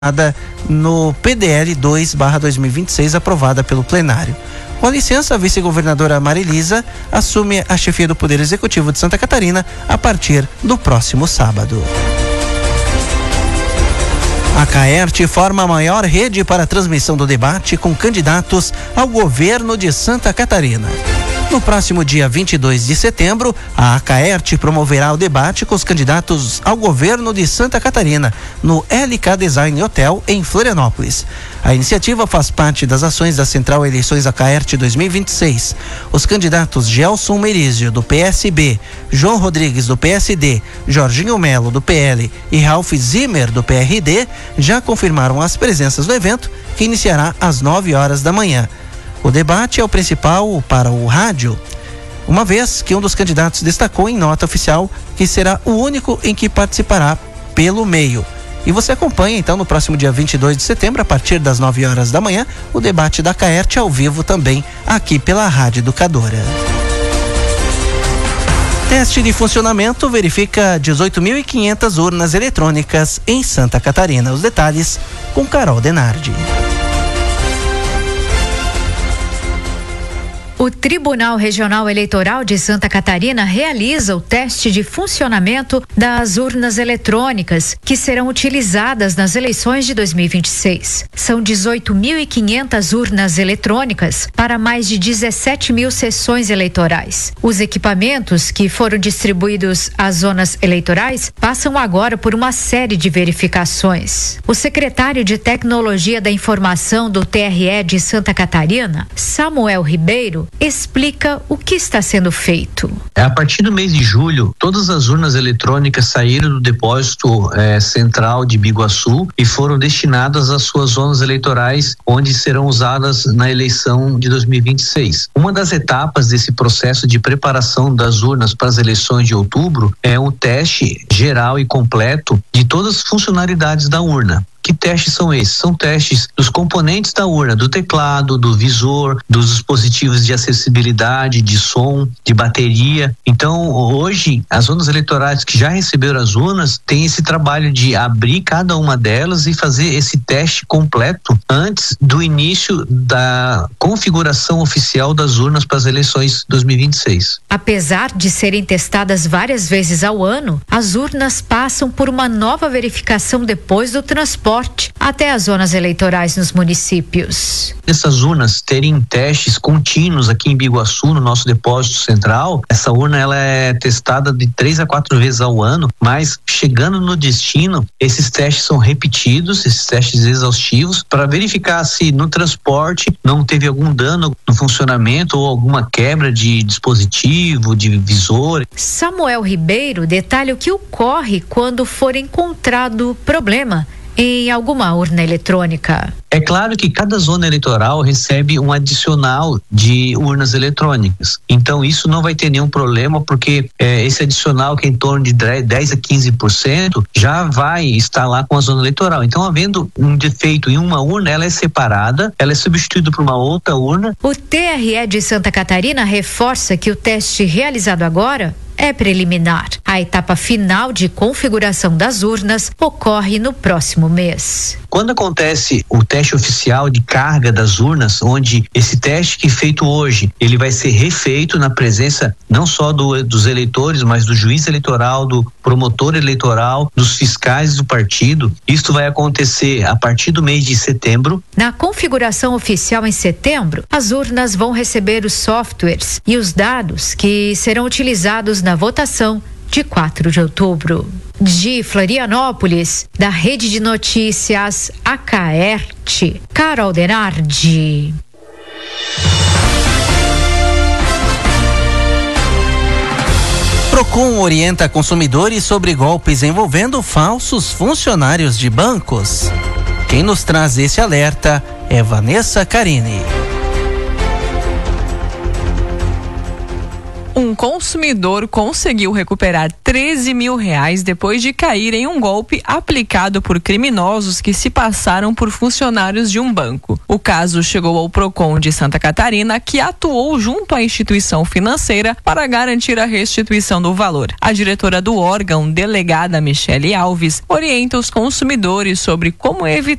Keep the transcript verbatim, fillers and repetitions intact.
no P D L dois barra dois mil e vinte e seis, aprovada pelo plenário. Com licença, a vice-governadora Marilisa assume a chefia do Poder Executivo de Santa Catarina a partir do próximo sábado. A CAERT forma a maior rede para a transmissão do debate com candidatos ao governo de Santa Catarina. No próximo dia vinte e dois de setembro, a CAERT promoverá o debate com os candidatos ao governo de Santa Catarina, no L K Design Hotel, em Florianópolis. A iniciativa faz parte das ações da Central Eleições da CAERT dois mil e vinte e seis. Os candidatos Gelson Merizio, do P S B, João Rodrigues, do P S D, Jorginho Melo, do P L e Ralph Zimmer, do P R D, já confirmaram as presenças no evento, que iniciará às nove horas da manhã. O debate é o principal para o rádio, uma vez que um dos candidatos destacou em nota oficial que será o único em que participará pelo meio. E você acompanha então no próximo dia vinte e dois de setembro, a partir das nove horas da manhã, o debate da CAERT ao vivo também aqui pela Rádio Educadora. Teste de funcionamento verifica dezoito mil e quinhentas urnas eletrônicas em Santa Catarina. Os detalhes com Carol Denardi. O Tribunal Regional Eleitoral de Santa Catarina realiza o teste de funcionamento das urnas eletrônicas que serão utilizadas nas eleições de dois mil e vinte e seis. São dezoito mil e quinhentas urnas eletrônicas para mais de dezessete mil sessões eleitorais. Os equipamentos que foram distribuídos às zonas eleitorais passam agora por uma série de verificações. O secretário de Tecnologia da Informação do T R E de Santa Catarina, Samuel Ribeiro, explica o que está sendo feito. A partir do mês de julho, todas as urnas eletrônicas saíram do depósito eh, central de Biguaçu e foram destinadas às suas zonas eleitorais, onde serão usadas na eleição de dois mil e vinte e seis. Uma das etapas desse processo de preparação das urnas para as eleições de outubro é um teste geral e completo de todas as funcionalidades da urna. Que testes são esses? São testes dos componentes da urna, do teclado, do visor, dos dispositivos de acessibilidade, de som, de bateria. Então, hoje, as urnas eleitorais que já receberam as urnas têm esse trabalho de abrir cada uma delas e fazer esse teste completo antes do início da configuração oficial das urnas para as eleições dois mil e vinte e seis. Apesar de serem testadas várias vezes ao ano, as urnas passam por uma nova verificação depois do transporte até as zonas eleitorais nos municípios. Essas urnas terem testes contínuos aqui em Biguaçu, no nosso depósito central, essa urna ela é testada de três a quatro vezes ao ano, mas chegando no destino, esses testes são repetidos, esses testes exaustivos, para verificar se no transporte não teve algum dano no funcionamento ou alguma quebra de dispositivo, de visor. Samuel Ribeiro detalha o que ocorre quando for encontrado problema em alguma urna eletrônica. É claro que cada zona eleitoral recebe um adicional de urnas eletrônicas. Então isso não vai ter nenhum problema, porque é, esse adicional, que é em torno de dez a quinze por cento, já vai estar lá com a zona eleitoral. Então, havendo um defeito em uma urna, ela é separada, ela é substituída por uma outra urna. O T R E de Santa Catarina reforça que o teste realizado agora é preliminar. A etapa final de configuração das urnas ocorre no próximo mês. Quando acontece o teste oficial de carga das urnas, onde esse teste que é feito hoje, ele vai ser refeito na presença não só do, dos eleitores, mas do juiz eleitoral, do promotor eleitoral, dos fiscais do partido. Isso vai acontecer a partir do mês de setembro. Na configuração oficial em setembro, as urnas vão receber os softwares e os dados que serão utilizados na votação de quatro de outubro. De Florianópolis, da Rede de Notícias A CAERT, Carol Denardi. Procon orienta consumidores sobre golpes envolvendo falsos funcionários de bancos. Quem nos traz esse alerta é Vanessa Carini. Um consumidor conseguiu recuperar treze mil reais depois de cair em um golpe aplicado por criminosos que se passaram por funcionários de um banco. O caso chegou ao Procon de Santa Catarina, que atuou junto à instituição financeira para garantir a restituição do valor. A diretora do órgão, delegada Michele Alves, orienta os consumidores sobre como evitar